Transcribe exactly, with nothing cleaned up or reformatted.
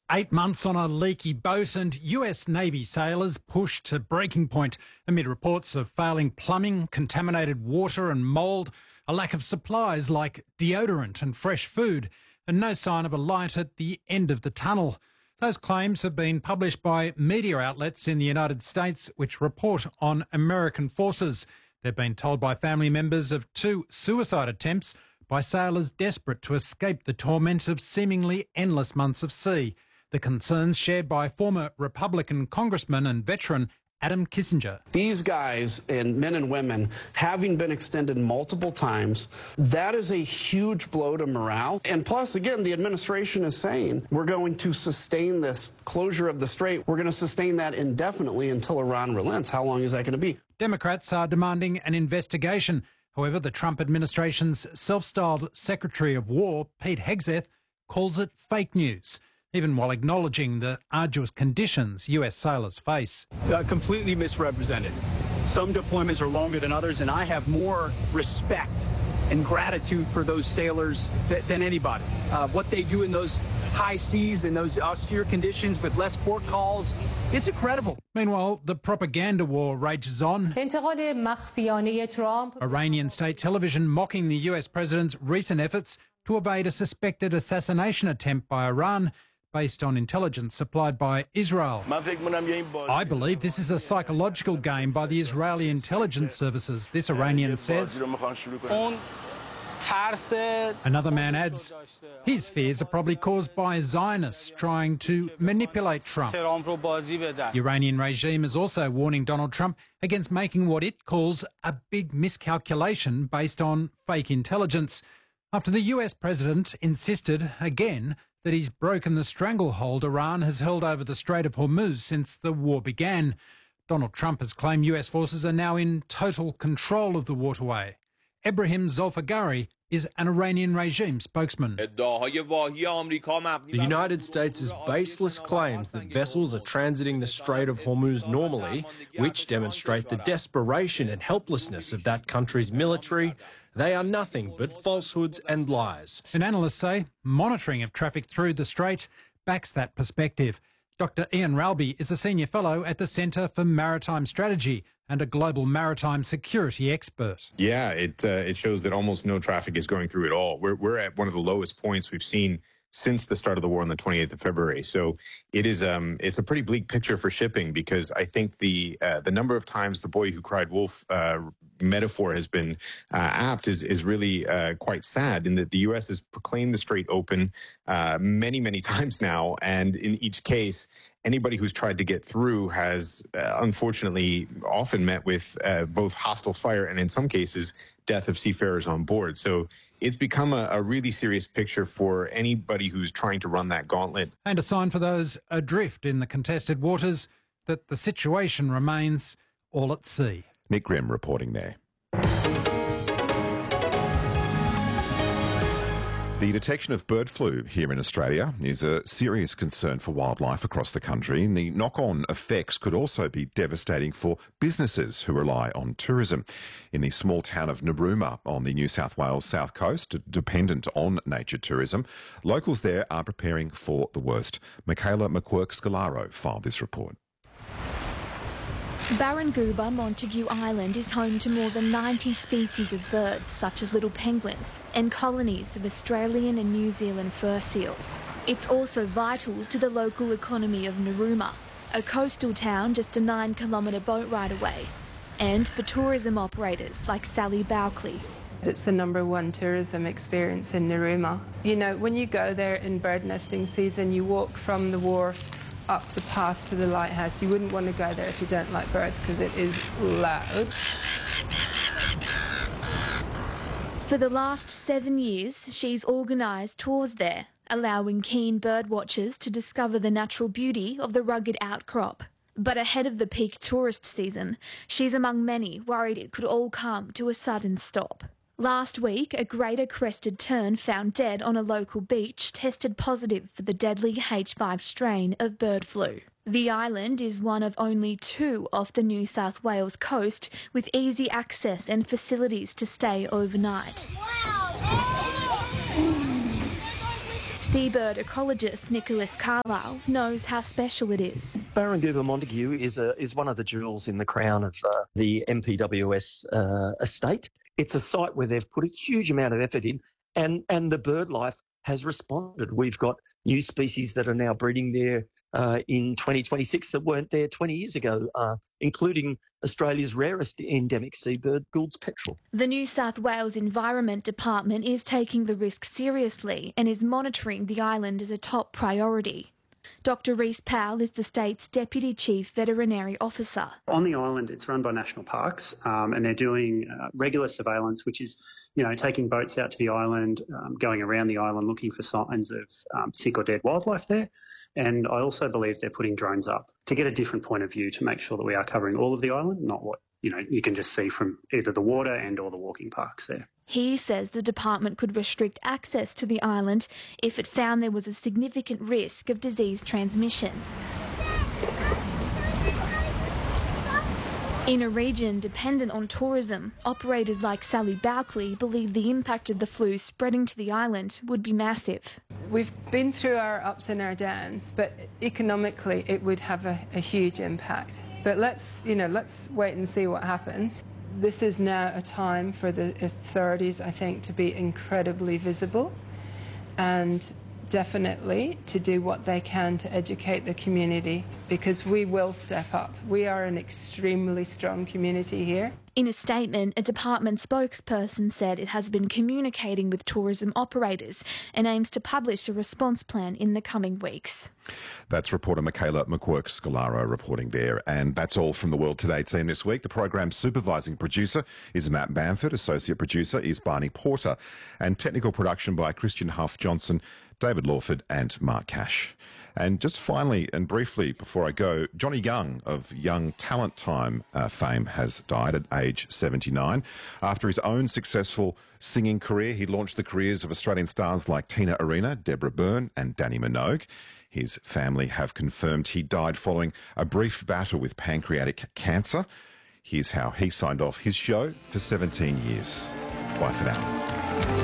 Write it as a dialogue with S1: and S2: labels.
S1: Eight months on a leaky boat and U S Navy sailors pushed to breaking point amid reports of failing plumbing, contaminated water and mould, a lack of supplies like deodorant and fresh food, and no sign of a light at the end of the tunnel. Those claims have been published by media outlets in the United States which report on American forces. They've been told by family members of two suicide attempts by sailors desperate to escape the torment of seemingly endless months of sea. The concerns shared by former Republican congressman and veteran Adam Kinzinger.
S2: These guys and men and women having been extended multiple times, that is a huge blow to morale. And plus, again, the administration is saying we're going to sustain this closure of the strait. We're going to sustain that indefinitely until Iran relents. How long is that going to be?
S1: Democrats are demanding an investigation. However, the Trump administration's self-styled Secretary of War, Pete Hegseth, calls it fake news, even while acknowledging the arduous conditions U S sailors face.
S3: Uh, completely misrepresented. Some deployments are longer than others, and I have more respect and gratitude for those sailors th than anybody. Uh, what they do in those high seas and those austere conditions with less port calls, it's incredible.
S1: Meanwhile, the propaganda war rages on. Iranian state television mocking the U S president's recent efforts to evade a suspected assassination attempt by Iran based on intelligence supplied by Israel. I believe this is a psychological game by the Israeli intelligence services, this Iranian says. Another man adds, his fears are probably caused by Zionists trying to manipulate Trump. The Iranian regime is also warning Donald Trump against making what it calls a big miscalculation based on fake intelligence, after the U S president insisted again that he's broken the stranglehold Iran has held over the Strait of Hormuz since the war began. Donald Trump has claimed U S forces are now in total control of the waterway. Ebrahim Zolfagari is an Iranian regime spokesman.
S4: The United States' baseless claims that vessels are transiting the Strait of Hormuz normally, which demonstrate the desperation and helplessness of that country's military, they are nothing but falsehoods and lies.
S1: And analysts say monitoring of traffic through the strait backs that perspective. Doctor Ian Ralby is a senior fellow at the Centre for Maritime Strategy and a global maritime security expert.
S5: Yeah, it uh, it shows that almost no traffic is going through at all. We're we're at one of the lowest points we've seen since the start of the war on the twenty-eighth of February. So it is um it's a pretty bleak picture for shipping, because I think the uh, the number of times the boy who cried wolf uh, metaphor has been uh, apt is is really uh, quite sad, in that the U S has proclaimed the strait open uh, many many times now, and in each case, anybody who's tried to get through has uh, unfortunately often met with uh, both hostile fire and in some cases death of seafarers on board. So it's become a, a really serious picture for anybody who's trying to run that gauntlet.
S1: And a sign for those adrift in the contested waters that the situation remains all at sea.
S6: Nick Grimm reporting there. The detection of bird flu here in Australia is a serious concern for wildlife across the country, and the knock-on effects could also be devastating for businesses who rely on tourism. In the small town of Narooma on the New South Wales south coast, dependent on nature tourism, locals there are preparing for the worst. Michaela McQuirk-Scalaro filed this report.
S7: Barranguba Montague Island is home to more than ninety species of birds, such as little penguins, and colonies of Australian and New Zealand fur seals. It's also vital to the local economy of Narooma, a coastal town just a nine kilometre boat ride away, and for tourism operators like Sally Bowcley.
S8: It's the number one tourism experience in Narooma. You know, when you go there in bird nesting season, you walk from the wharf up the path to the lighthouse. You wouldn't want to go there if you don't like birds, because it is loud.
S7: For the last seven years, she's organised tours there, allowing keen bird watchers to discover the natural beauty of the rugged outcrop. But ahead of the peak tourist season, she's among many worried it could all come to a sudden stop. Last week, a greater crested tern found dead on a local beach tested positive for the deadly H five strain of bird flu. The island is one of only two off the New South Wales coast with easy access and facilities to stay overnight. Seabird ecologist Nicholas Carlisle knows how special it is.
S9: Barranguba Montague is a, is one of the jewels in the crown of uh, the M P W S uh, estate. It's a site where they've put a huge amount of effort in, and, and the bird life has responded. We've got new species that are now breeding there uh, in twenty twenty-six that weren't there twenty years ago, uh, including Australia's rarest endemic seabird, Gould's petrel.
S7: The New South Wales Environment Department is taking the risk seriously and is monitoring the island as a top priority. Doctor Reece Powell is the state's Deputy Chief Veterinary Officer.
S10: On the island, it's run by National Parks, um, and they're doing uh, regular surveillance, which is, you know, taking boats out to the island, um, going around the island looking for signs of um, sick or dead wildlife there. And I also believe they're putting drones up to get a different point of view to make sure that we are covering all of the island, not what, you know, you can just see from either the water and or the walking parks there.
S7: He says the department could restrict access to the island if it found there was a significant risk of disease transmission. In a region dependent on tourism, operators like Sally Bouckley believe the impact of the flu spreading to the island would be massive.
S8: We've been through our ups and our downs, but economically it would have a, a huge impact. But let's, you know, let's wait and see what happens. This is now a time for the authorities, I think, to be incredibly visible and definitely to do what they can to educate the community, because we will step up. We are an extremely strong community here.
S7: In a statement, a department spokesperson said it has been communicating with tourism operators and aims to publish a response plan in the coming weeks.
S6: That's reporter Michaela McQuirk-Scalaro reporting there. And that's all from the World Today team this week. The program's supervising producer is Matt Bamford, associate producer is Barney Porter, and technical production by Christian Huff Johnson, David Lawford and Mark Cash. And just finally and briefly before I go, Johnny Young of Young Talent Time uh, fame has died at age seventy-nine. After his own successful singing career, he launched the careers of Australian stars like Tina Arena, Deborah Byrne and Danny Minogue. His family have confirmed he died following a brief battle with pancreatic cancer. Here's how he signed off his show for seventeen years. Bye for now.